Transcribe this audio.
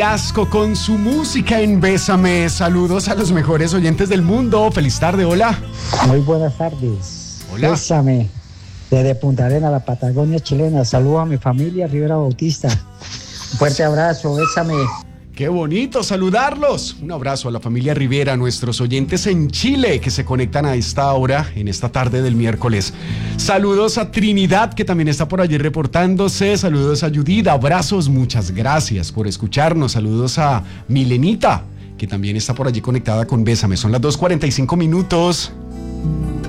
Asco con su música en Bésame. Saludos a los mejores oyentes del mundo. Feliz tarde, hola. Muy buenas tardes. Hola. Bésame. Desde Punta Arenas, la Patagonia chilena. Saludos a mi familia Rivera Bautista. Un fuerte abrazo, bésame. Qué bonito saludarlos. Un abrazo a la familia Rivera, a nuestros oyentes en Chile que se conectan a esta hora, en esta tarde del miércoles. Saludos a Trinidad, que también está por allí reportándose. Saludos a Judith, abrazos, muchas gracias por escucharnos. Saludos a Milenita, que también está por allí conectada con Bésame. Son las 2:45.